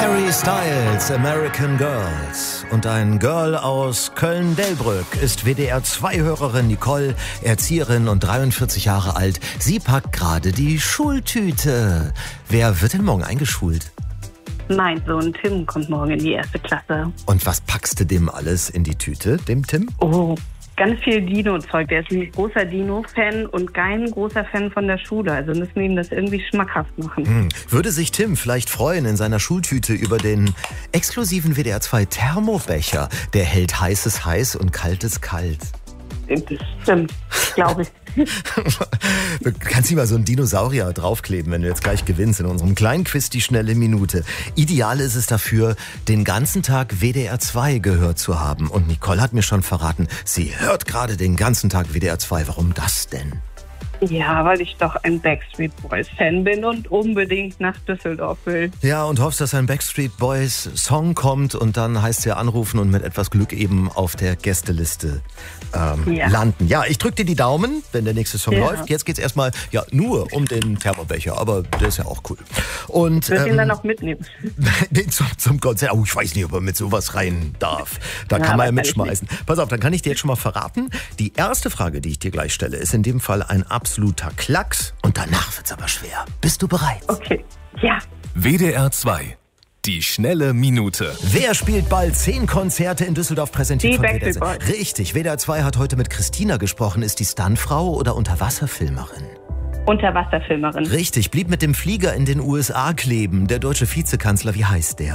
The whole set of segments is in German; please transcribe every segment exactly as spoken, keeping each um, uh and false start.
Harry Styles, American Girls. Und ein Girl aus Köln-Delbrück ist W D R zwei Hörerin Nicole, Erzieherin und dreiundvierzig Jahre alt. Sie packt gerade die Schultüte. Wer wird denn morgen eingeschult? Mein Sohn Tim kommt morgen in die erste Klasse. Und was packst du dem alles in die Tüte, dem Tim? Oh, ganz viel Dino-Zeug. Der ist ein großer Dino-Fan und kein großer Fan von der Schule. Also müssen wir ihm das irgendwie schmackhaft machen. Hm. Würde sich Tim vielleicht freuen in seiner Schultüte über den exklusiven W D R zwei Thermobecher, der hält heißes heiß und kaltes kalt? Das stimmt, glaube ich. Du kannst hier mal so einen Dinosaurier draufkleben, wenn du jetzt gleich gewinnst in unserem kleinen Quiz die schnelle Minute. Ideal ist es dafür, den ganzen Tag W D R zwei gehört zu haben. Und Nicole hat mir schon verraten, sie hört gerade den ganzen Tag W D R zwei. Warum das denn? Ja, weil ich doch ein Backstreet Boys Fan bin und unbedingt nach Düsseldorf will. Ja, und hoffst, dass ein Backstreet Boys Song kommt und dann heißt es ja anrufen und mit etwas Glück eben auf der Gästeliste ähm, Ja. landen. Ja, ich drück dir die Daumen, wenn der nächste Song Ja. läuft. Jetzt geht's erstmal ja nur um den Thermobecher, aber der ist ja auch cool. Und Ich würde ihn ähm, dann auch mitnehmen. den zum, zum Konzert. Oh, ich weiß nicht, ob er mit sowas rein darf. Da Ja, kann man ja wahrscheinlich mitschmeißen. Pass auf, dann kann ich dir jetzt schon mal verraten. Die erste Frage, die ich dir gleich stelle, ist in dem Fall ein absoluter Klacks. Und danach wird's aber schwer. Bist du bereit? Okay, ja. W D R zwei. Die schnelle Minute. Wer spielt bald zehn Konzerte in Düsseldorf, präsentiert Die von W D R Backstreet zwei? Richtig, W D R zwei hat heute mit Christina gesprochen. Ist die Stuntfrau oder Unterwasserfilmerin? Unterwasserfilmerin. Richtig, blieb mit dem Flieger in den U S A kleben. Der deutsche Vizekanzler, wie heißt der?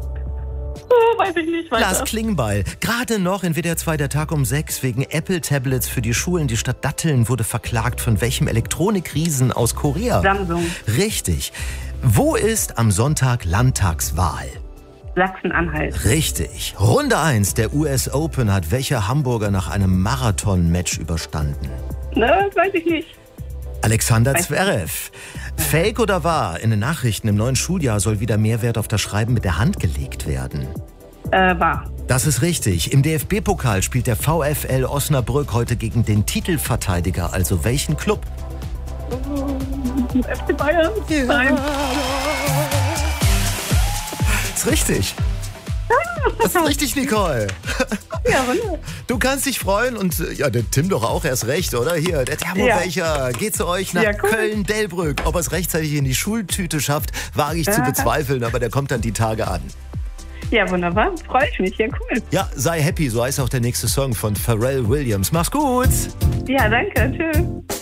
Oh, weiß ich nicht weiter. Lars Klingbeil. Gerade noch in W D R zwei der Tag um sechs wegen Apple-Tablets für die Schulen. Die Stadt Datteln wurde verklagt von welchem Elektronikriesen aus Korea? Samsung. Richtig. Wo ist am Sonntag Landtagswahl? Sachsen-Anhalt. Richtig. Runde eins der U S Open hat welcher Hamburger nach einem Marathon-Match überstanden? Ne, das weiß ich nicht. Alexander Weiß- Zverev. Fake oder wahr? In den Nachrichten im neuen Schuljahr soll wieder mehr Wert auf das Schreiben mit der Hand gelegt werden. Äh, war. Das ist richtig. Im D F B-Pokal spielt der VfL Osnabrück heute gegen den Titelverteidiger, also welchen Club? F C Bayern? Nein. Ist richtig. Das ist richtig, Nicole. Ja, wunderbar. Du kannst dich freuen und äh, ja, der Tim doch auch erst recht, oder? Hier, der Thermobecher geht zu euch nach Ja, cool. Köln-Delbrück. Ob er es rechtzeitig in die Schultüte schafft, wage ich zu Ja. bezweifeln, aber der kommt dann die Tage an. Ja, wunderbar. Freue ich mich. Ja, cool. Ja, sei happy, so heißt auch der nächste Song von Pharrell Williams. Mach's gut! Ja, danke. Tschüss.